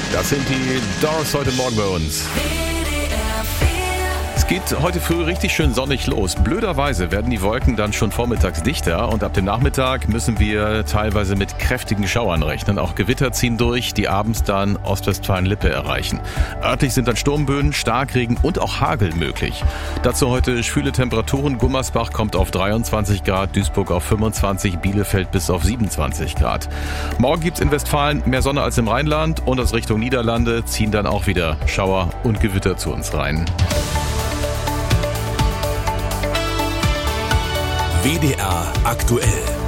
Das sind die Doors heute Morgen bei uns. Es geht heute früh richtig schön sonnig los. Blöderweise werden die Wolken dann schon vormittags dichter und ab dem Nachmittag müssen wir teilweise mit kräftigen Schauern rechnen. Auch Gewitter ziehen durch, die abends dann Ostwestfalen-Lippe erreichen. Örtlich sind dann Sturmböen, Starkregen und auch Hagel möglich. Dazu heute schwüle Temperaturen. Gummersbach kommt auf 23 Grad, Duisburg auf 25, Bielefeld bis auf 27 Grad. Morgen gibt's in Westfalen mehr Sonne als im Rheinland und aus Richtung Niederlande ziehen dann auch wieder Schauer und Gewitter zu uns rein. WDR aktuell.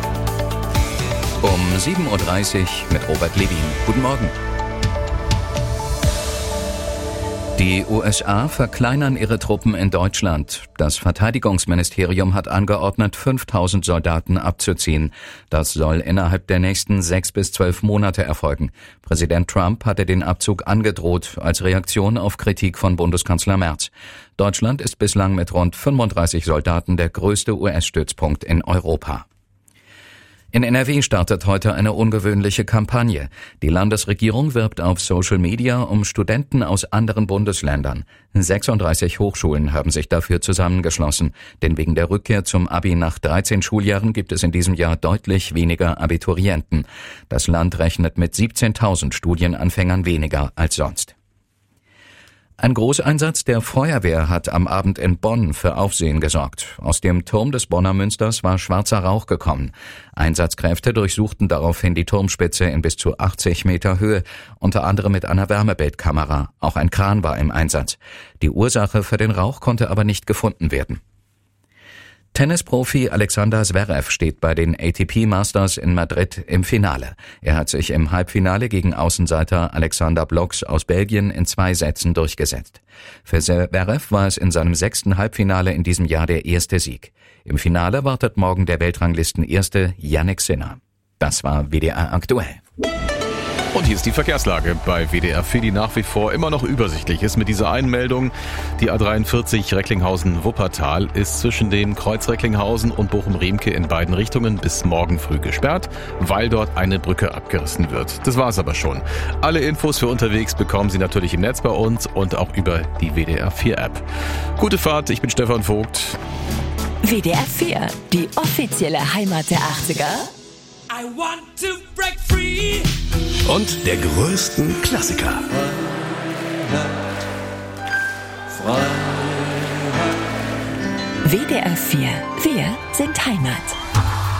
Um 7.30 Uhr mit Robert Levin. Guten Morgen. Die USA verkleinern ihre Truppen in Deutschland. Das Verteidigungsministerium hat angeordnet, 5.000 Soldaten abzuziehen. Das soll innerhalb der nächsten 6 bis 12 Monate erfolgen. Präsident Trump hatte den Abzug angedroht als Reaktion auf Kritik von Bundeskanzler Merz. Deutschland ist bislang mit rund 35 Soldaten der größte US-Stützpunkt in Europa. In NRW startet heute eine ungewöhnliche Kampagne. Die Landesregierung wirbt auf Social Media um Studenten aus anderen Bundesländern. 36 Hochschulen haben sich dafür zusammengeschlossen, denn wegen der Rückkehr zum Abi nach 13 Schuljahren gibt es in diesem Jahr deutlich weniger Abiturienten. Das Land rechnet mit 17.000 Studienanfängern weniger als sonst. Ein Großeinsatz der Feuerwehr hat am Abend in Bonn für Aufsehen gesorgt. Aus dem Turm des Bonner Münsters war schwarzer Rauch gekommen. Einsatzkräfte durchsuchten daraufhin die Turmspitze in bis zu 80 Meter Höhe, unter anderem mit einer Wärmebildkamera. Auch ein Kran war im Einsatz. Die Ursache für den Rauch konnte aber nicht gefunden werden. Tennisprofi Alexander Zverev steht bei den ATP Masters in Madrid im Finale. Er hat sich im Halbfinale gegen Außenseiter Alexander Bloks aus Belgien in 2 Sätzen durchgesetzt. Für Zverev war es in seinem 6. Halbfinale in diesem Jahr der erste Sieg. Im Finale wartet morgen der Weltranglisten-Erste Jannik Sinner. Das war WDR aktuell. Und hier ist die Verkehrslage bei WDR 4, die nach wie vor immer noch übersichtlich ist mit dieser Einmeldung. Die A43 Recklinghausen-Wuppertal ist zwischen dem Kreuz Recklinghausen und Bochum-Riemke in beiden Richtungen bis morgen früh gesperrt, weil dort eine Brücke abgerissen wird. Das war's aber schon. Alle Infos für unterwegs bekommen Sie natürlich im Netz bei uns und auch über die WDR 4 App. Gute Fahrt, ich bin Stefan Vogt. WDR 4, die offizielle Heimat der 80er. I want to break free. Und der größten Klassiker. WDR 4, wir sind Heimat.